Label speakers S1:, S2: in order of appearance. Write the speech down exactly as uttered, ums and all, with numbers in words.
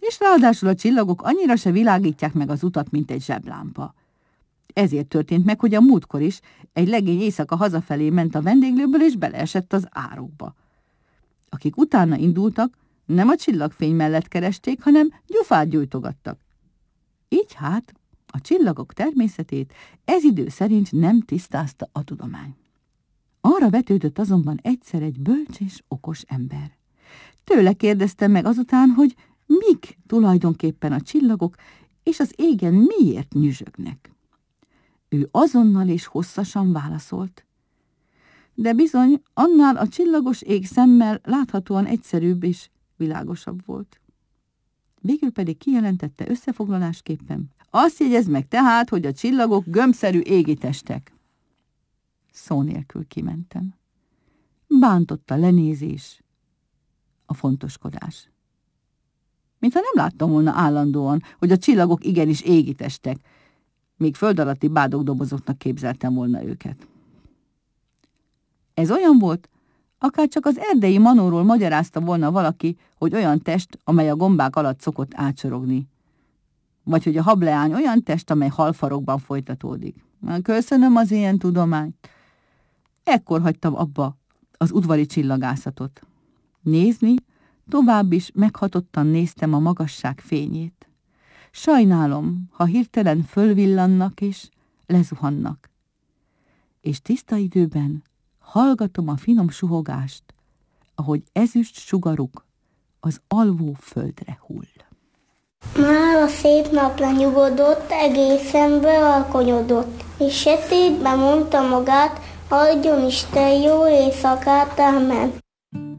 S1: és ráadásul a csillagok annyira se világítják meg az utat, mint egy zseblámpa. Ezért történt meg, hogy a múltkor is egy legény éjszaka hazafelé ment a vendéglőből, és beleesett az árokba. Akik utána indultak, nem a csillagfény mellett keresték, hanem gyufát gyújtogattak. Így hát a csillagok természetét ez idő szerint nem tisztázta a tudomány. Arra vetődött azonban egyszer egy bölcs és okos ember. Tőle kérdeztem meg azután, hogy mik tulajdonképpen a csillagok, és az égen miért nyüzsögnek. Ő azonnal és hosszasan válaszolt. De bizony, annál a csillagos ég szemmel láthatóan egyszerűbb és világosabb volt. Végül pedig kijelentette összefoglalásképpen: azt jegyezd meg tehát, hogy a csillagok gömbszerű égitestek. Szó nélkül kimentem. Bántott a lenézés, a fontoskodás. Mintha nem láttam volna állandóan, hogy a csillagok igenis égitestek, míg föld alatti bádogdobozoknak képzeltem volna őket. Ez olyan volt, akár csak az erdei manóról magyarázta volna valaki, hogy olyan test, amely a gombák alatt szokott átsorogni. Vagy hogy a hableány olyan test, amely halfarokban folytatódik. Köszönöm az ilyen tudományt. Ekkor hagytam abba az udvari csillagászatot. Nézni, tovább is meghatottan néztem a magasság fényét. Sajnálom, ha hirtelen fölvillannak és lezuhannak. És tiszta időben hallgatom a finom suhogást, ahogy ezüst sugaruk az alvó földre hull.
S2: Már a szép nap lenyugodott, egészen bealkonyodott, és sötétben mondta magát, adjon Isten jó éjszakát, ámen.